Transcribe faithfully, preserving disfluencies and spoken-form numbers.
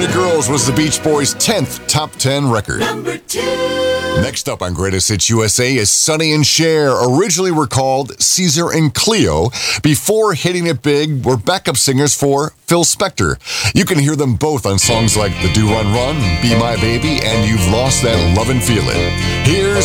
California Girls was the Beach Boys' tenth top ten record. Number two. Next up on Greatest Hits U S A is Sonny and Cher. Originally were called Caesar and Cleo. Before hitting it big, were backup singers for Phil Spector. You can hear them both on songs like The Do Run Run, Be My Baby, and You've Lost That Lovin' Feelin'. Here's